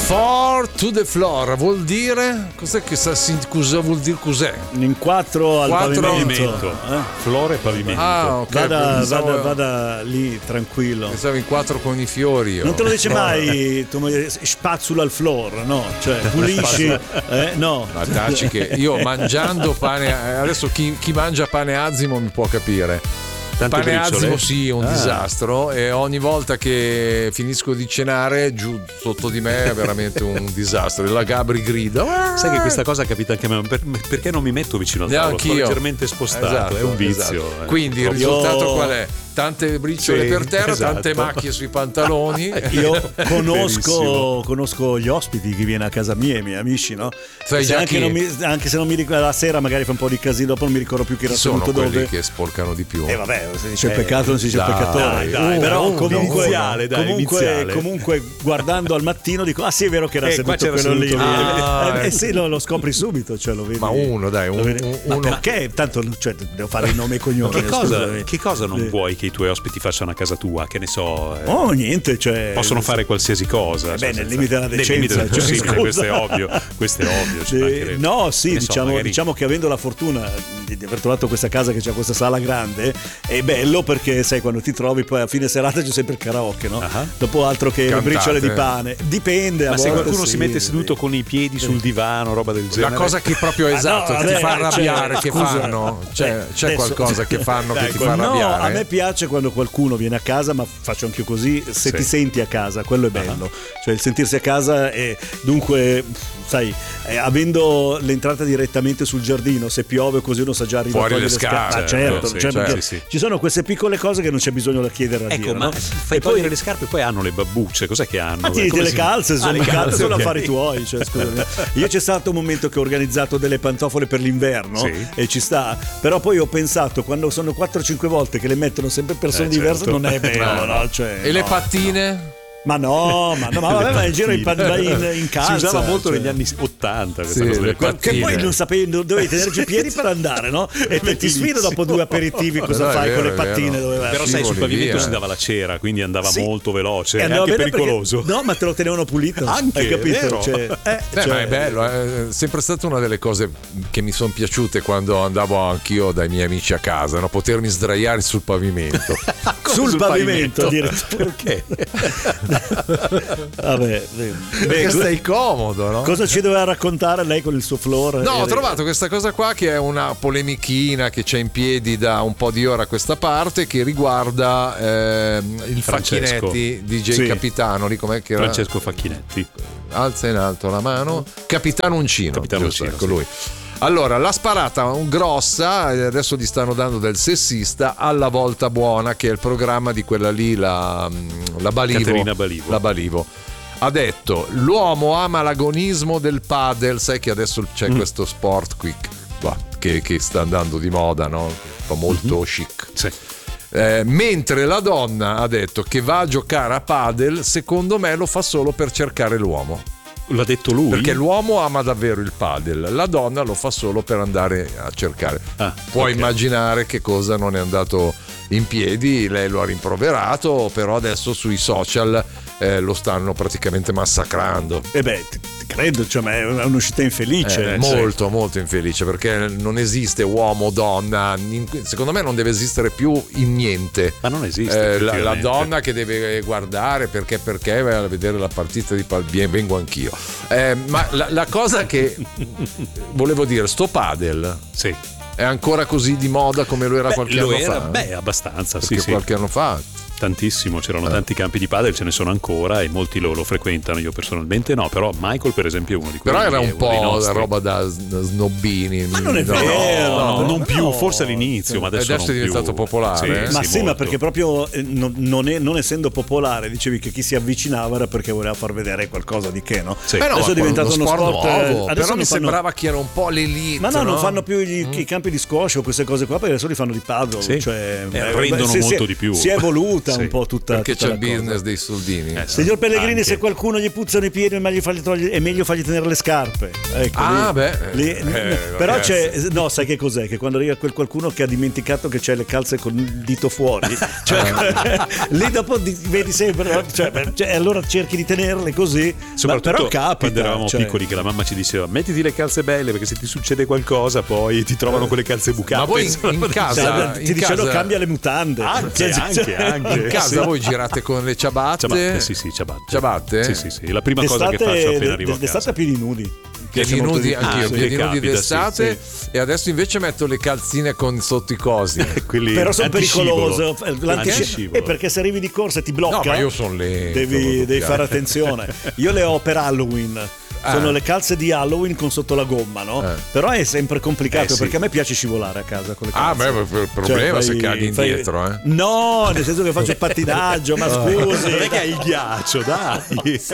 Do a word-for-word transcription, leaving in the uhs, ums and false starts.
Four to the floor vuol dire cos'è che sa, cosa vuol dire cos'è? In quattro al Quattro pavimento, eh? Floor e pavimento. Ah, ok. Vada, Pensavo- vada, vada lì tranquillo. Pensavo in quattro con i fiori. Io. Non te lo dice mai tu, spazzula al floor, no? Cioè pulisci, eh? No. Ma taci che io mangiando pane, adesso chi, chi mangia pane azimo mi può capire. Tante Pane briciole? azimo sì, è un Ah. disastro, e ogni volta che finisco di cenare giù sotto di me è veramente un disastro. E la Gabri grida. Sai che questa cosa capita anche a me, per- perché non mi metto vicino al tavolo? Sto Neanch'io. leggermente spostato, Esatto, è un vizio. esatto. eh. Quindi il Proprio- risultato qual è? Tante briciole Sì, per terra, esatto. tante macchie sui pantaloni. Io conosco, Verissimo. conosco gli ospiti che viene a casa mia, i miei amici, no? Sai Se già anche, chi? non mi, anche se non mi ricordo, la sera magari fa un po' di casino, dopo non mi ricordo più chi Chi era sono seduto quelli dove. che sporcano di più? E eh, vabbè, se dice Eh, il peccato non si dice il dai, peccatore. dai, Però uno, comunque, iniziale, dai, comunque, iniziale. comunque guardando al mattino dico ah sì è vero che era Eh, qua seduto c'era quello lì. seduto lui. Ah, eh, eh, sì, lo, lo scopri subito, cioè lo vedi. Ma uno, dai, un- lo vedi. un- Ma uno. perché? Tanto cioè, devo fare il nome e cognome. Che cosa, scusami. che cosa non Sì. vuoi che i tuoi ospiti facciano a casa tua? Che ne so, eh, Oh, niente, cioè possono fare qualsiasi cosa. Eh cioè, beh, nel senza- limite della nel limite decenza, del cioè, possibile, scusa. questo è ovvio, questo è ovvio. ci Sì, mancherebbe. no, sì, Che ne so, diciamo, magari- diciamo che avendo la fortuna di, di aver trovato questa casa che c'ha questa sala grande è bello perché sai quando ti trovi poi a fine serata c'è sempre il karaoke, no? Ah. Dopo altro che le Cantate. briciole di pane. Dipende. a Ma se volte qualcuno sì, si mette sì. seduto con i piedi sul divano, roba del La genere. cosa che proprio esatto, Ah, no, che ti vabbè, fa arrabbiare, cioè, che scusa. fanno? C'è, Eh, c'è adesso- qualcosa che fanno che Dai, ti quel- fa no, arrabbiare? a me piace quando qualcuno viene a casa, ma faccio anche così, se Sì. ti senti a casa, quello è bello. Cioè il sentirsi a casa e dunque, sai, eh, avendo l'entrata direttamente sul giardino, se piove così uno sa già arrivare Fuori a le togliere scarpe, Ah, certo, sì, cioè, certo, perché sì, sì. ci sono queste piccole cose che non c'è bisogno da chiedere a Ecco, Dio, ma no? fai E togliere poi le scarpe, poi hanno le babbucce, cos'è che hanno? ma ti Come le si- calze, Ah, sono, le calze calze, sono ok. affari tuoi, cioè, scusami. Io c'è stato un momento che ho organizzato delle pantofole per l'inverno Sì. e ci sta, però poi ho pensato quando sono quattro cinque volte che le mettono sempre persone Eh, diverse certo. non è bello, No. no? Cioè, E le no. pattine? Ma no, ma no, ma vabbè, ma in giro in, pa- in, in calza. Si usava molto cioè. negli anni ottanta questa Sì, cosa le delle pattine. Che poi Fine. non sapevi, non dovevi tenerci i piedi per andare, no? E te ti sfido dopo due aperitivi cosa No, è fai vero, con le è vero. pattine dove vai? Però sai, sul Scivoli pavimento via. si dava la cera, quindi andava Sì. molto veloce, E è andava anche bene perché- pericoloso. no, ma te lo tenevano pulito. Anche, hai capito? vero? Cioè, eh, Beh, cioè- ma è bello, è sempre stata una delle cose che mi sono piaciute quando andavo anch'io dai miei amici a casa, no? Potermi sdraiare sul pavimento. Sul, sul pavimento, pavimento? addirittura. Perché? Vabbè, beh, Perché co- stai comodo, no? cosa ci doveva raccontare lei con il suo floor? No, ho Eh, trovato questa cosa qua che è una polemichina che c'è in piedi da un po' di ore a questa parte, che riguarda ehm, il Francesco. Facchinetti D J Sì. Capitano, lì com'è che era? Francesco Facchinetti. Alza in alto la mano. Capitano Uncino. Capitano giusto, Uncino, ecco sì. lui. Allora, l'ha sparata un grossa, e adesso gli stanno dando del sessista, alla volta buona, che è il programma di quella lì, la, la Balivo. Caterina Balivo. La Balivo. Ha detto, l'uomo ama l'agonismo del padel, sai che adesso c'è Mm. questo sport qui qua, che, che sta andando di moda, no? Fa molto Mm-hmm. chic. Sì. Eh, mentre la donna ha detto che va a giocare a padel, secondo me lo fa solo per cercare l'uomo. L'ha detto lui? Perché l'uomo ama davvero il padel, la donna lo fa solo per andare a cercare. Ah, Puoi ok. immaginare che cosa non è andato in piedi, lei lo ha rimproverato, però adesso sui social eh, lo stanno praticamente massacrando. E beh, ti, ti credo, cioè, ma è un- è un'uscita infelice. Eh, molto molto infelice, perché non esiste uomo donna, in- secondo me non deve esistere più in niente. Ma non esiste, Eh, la, la effettivamente. donna che deve guardare perché perché vai a vedere la partita di pal- bien, vengo anch'io. Eh, ma la, la cosa che volevo dire, sto padel Sì. è ancora così di moda come lo era Beh, qualche lo anno era, fa? beh, abbastanza, Perché sì, sì. qualche anno fa. Tantissimo, c'erano Eh. tanti campi di padel, ce ne sono ancora e molti lo, lo frequentano, io personalmente no, però Michael per esempio è uno di quelli. Però era è un uno dei po' nostri. roba da s- da snobbini. Ma non è No, vero, no, No, no. non più, no. forse all'inizio, ma adesso, Adesso non è diventato più. popolare, eh? Ma sì, ma molto. perché proprio eh, non, non è- non essendo popolare, dicevi che chi si avvicinava era perché voleva far vedere qualcosa di che, no? Sì. Beh, no, Adesso è diventato uno sport, nuovo, eh, adesso però non mi fanno- sembrava che era un po' l'elite. Ma no, non no? fanno più gli- i campi di squash o queste cose qua, perché adesso li fanno di paddle. Sì. Cioè, Eh, eh, rendono si- molto si è- di più. Si è evoluto. aiuta Sì, un po' tutta, perché tutta c'è la il business cosa. dei soldini. Eh, Signor Pellegrini, Anche. se qualcuno gli puzzano i piedi è meglio fargli, togliere, è meglio fargli tenere le scarpe. Ecco, Ah, lì- beh, lì- eh, però ragazzi. c'è, no, sai che cos'è? Che quando arriva quel qualcuno che ha dimenticato che c'è le calze con il dito fuori, cioè, lì dopo di- vedi sempre, cioè, cioè, allora cerchi di tenerle così, ma Soprattutto però capita, quando eravamo cioè, piccoli, che la mamma ci diceva mettiti le calze belle perché se ti succede qualcosa poi ti trovano con le calze bucate. Ma voi in, in cioè, casa, ti in dicevano casa, cambia le mutande. Anche, Cioè, anche, cioè, anche. in casa Sì. voi girate con le ciabatte? Ciabatte, sì, sì, ciabatte. Ciabatte? Sì, sì, sì. La prima cosa che d'estate- faccio appena arrivo a d'estate casa. a piedi nudi. Piace Piedi molto nudi, di più. anch'io, Ah, piedi che nudi capita, d'estate, sì, e adesso invece metto le calzine con sotto i cosi. Quelli Però sono antiscivolo. pericolose. L'antisci- Antiscivolo. E perché se arrivi di corsa e ti blocca, No, ma io sono lento, devi, proprio, devi fare cazzo. attenzione. Io le ho per Halloween. Sono Ah. le calze di Halloween con sotto la gomma, no? Eh. Però è sempre complicato Eh, sì. perché a me piace scivolare a casa con le Ah, calze. beh, il problema è se fai- caghi fai- indietro, eh. No, nel senso che faccio il pattinaggio, ma scusi. Non è che hai il ghiaccio, dai.